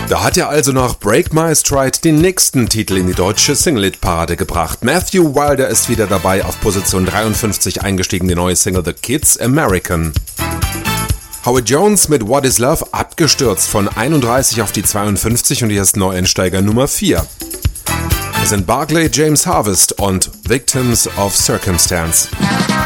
Da hat er also nach Break My Stride den nächsten Titel in die deutsche Single-Hit-Parade gebracht. Matthew Wilder ist wieder dabei, auf Position 53 eingestiegen, die neue Single The Kids American. Howard Jones mit What Is Love abgestürzt von 31 auf die 52 und hier ist Neueinsteiger Nummer 4. Es sind Barclay James Harvest und Victims of Circumstance.